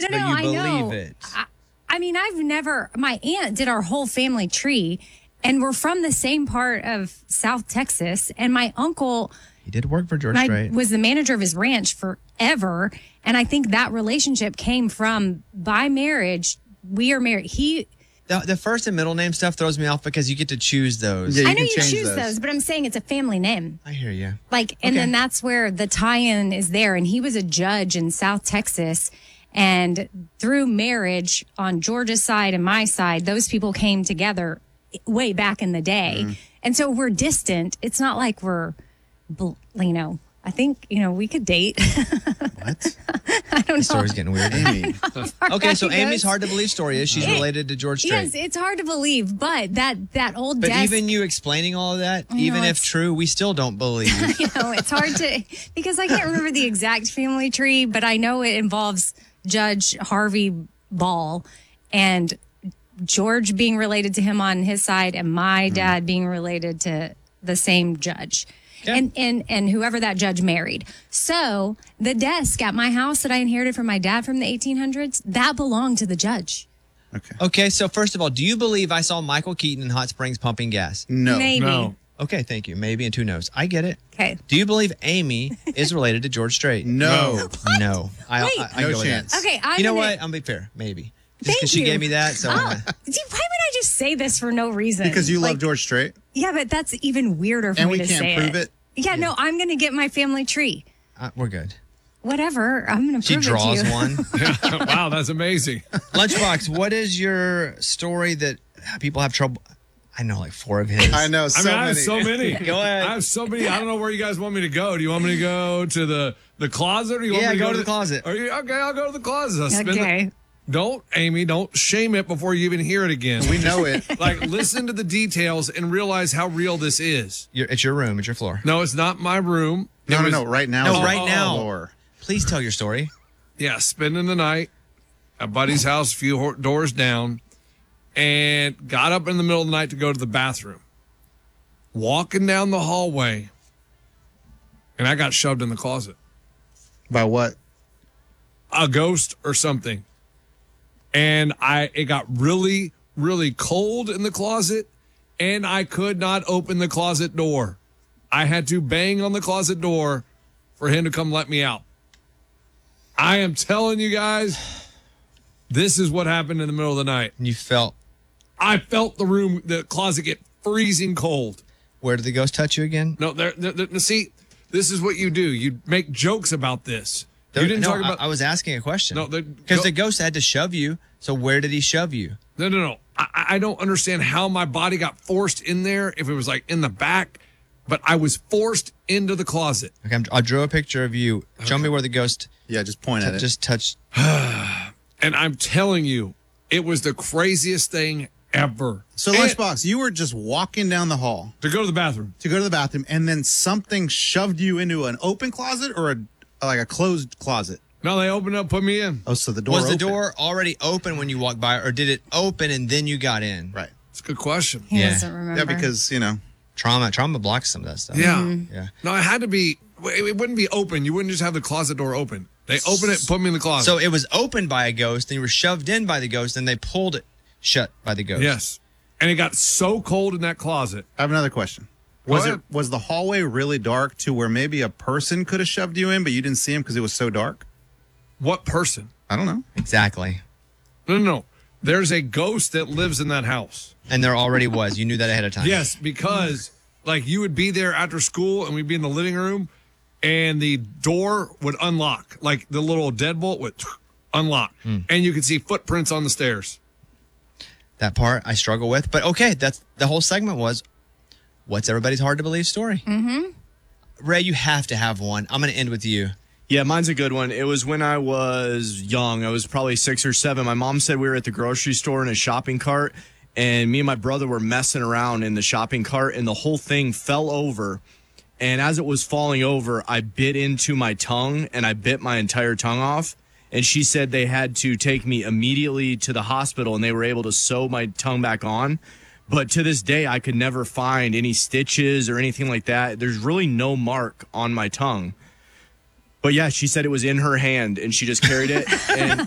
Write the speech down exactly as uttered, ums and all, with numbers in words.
no, but you I believe know. it. I, I mean, I've never, my aunt did our whole family tree, and we're from the same part of South Texas. And my uncle He did work for George my, Strait. was the manager of his ranch forever. And I think that relationship came from by marriage. We are married. He, The, the first and middle name stuff throws me off because you get to choose those. Yeah, you I know can you change choose those. those. but I'm saying it's a family name. I hear you. Like, and Okay. then that's where the tie-in is there. And he was a judge in South Texas. And through marriage on Georgia's side and my side, those people came together way back in the day. Mm. And so we're distant. It's not like we're, bl- you know, I think, you know, we could date. What? I don't know. The story's getting weird. Amy. Okay, so It Amy's goes- hard to believe story is she's It- related to George Strait. Yes, it's hard to believe, but that that old But desk, even you explaining all of that, know, even if it's- true, we still don't believe. you know, it's hard to because I can't remember the exact family tree, but I know it involves Judge Harvey Ball and George being related to him on his side, and my dad being related to the same judge. Okay. And, and and whoever that judge married. So the desk at my house that I inherited from my dad from the eighteen hundreds, that belonged to the judge. Okay. Okay, so first of all, do you believe I saw Michael Keaton in Hot Springs pumping gas? No. Maybe. No. Okay, thank you. Maybe and two no's. I get it. Okay. Do you believe Amy is related to George Strait? No. No. I, Wait. I, I No go with chance. that. Okay. I'm You know gonna- what? I'm gonna be fair. Maybe. Just Thank because she you. gave me that. So I'm Oh, gonna- gee, why would I just say this for no reason? Because you love Like, George Strait. Yeah, but that's even weirder for And me we to can't say prove it? Yeah, no, I'm going to get my family tree. uh, we're good. Whatever. I'm going to She prove draws it to you. one. Wow, that's amazing. Lunchbox, what is your story that people have trouble? I know like four of his. I know. I So mean, I many. have so many. Go ahead. I have so many. I don't know where you guys want me to go. Do you want me to go to the, the closet? Or you want Yeah, me to go to the closet. Are you, okay, I'll go to the closet. I'll spin the- Okay. don't, Amy, don't shame it before you even hear it again. We know it. Like, listen to the details and realize how real this is. Your, it's your room. It's your floor. No, it's not my room. It No, no, was- no. Right now. No, is right the now. floor. Please tell your story. Yeah, spending the night at buddy's house, a few ho- doors down, and got up in the middle of the night to go to the bathroom. Walking down the hallway, and I got shoved in the closet. By what? A ghost or something. And I it got really, really cold in the closet, and I could not open the closet door. I had to bang on the closet door for him to come let me out. I am telling you guys, this is what happened in the middle of the night. And you felt, I felt the room, the closet get freezing cold. where did the ghost touch you again? No, there, there, there- see, this is what you do. You make jokes about this. You Don't- didn't no, talk about. I, I was asking a question. No, the- because go- the ghost had to shove you. So where did he shove you? No, no, no. I, I don't understand how my body got forced in there. If it was like in the back, but I was forced into the closet. Okay, I'm, I drew a picture of you. Show me where the ghost Yeah, just point at t- it. just touched. And I'm telling you, it was the craziest thing ever. So, And- Lunchbox, you were just walking down the hall to go to the bathroom. to go to the bathroom, and then something shoved you into an open closet or a like a closed closet. No, they opened up, put me in. Oh, so the door Was the opened. door already open when you walked by, or did it open and then you got in? Right. It's a good question. He Yeah. doesn't remember. Yeah, because, you know, Trauma, trauma blocks some of that stuff. Yeah. Yeah. No, it had to be. It it wouldn't be open. You wouldn't just have the closet door open. They open it, put me in the closet. So it was opened by a ghost, and you were shoved in by the ghost, and they pulled it shut by the ghost. yes, and it got so cold in that closet. I have another question. Go Was it ahead. was the hallway really dark to where maybe a person could have shoved you in, but you didn't see him because it was so dark? What person? I don't know. Exactly. No, no, no. There's a ghost that lives in that house. And there already was. You knew that ahead of time. Yes, because like you would be there after school and we'd be in the living room and the door would unlock. Like the little deadbolt would unlock. And you could see footprints on the stairs. That part I struggle with. But okay, that's the whole segment was what's everybody's hard to believe story? Mm-hmm. Ray, you have to have one. I'm going to end with you. Yeah, mine's a good one. It was when I was young. I was probably six or seven. My mom said we were at the grocery store in a shopping cart, and me and my brother were messing around in the shopping cart, and the whole thing fell over. And as it was falling over, I bit into my tongue, and I bit my entire tongue off. And she said they had to take me immediately to the hospital, and they were able to sew my tongue back on. But to this day, I could never find any stitches or anything like that. There's really no mark on my tongue. But yeah, she said it was in her hand, and she just carried it. And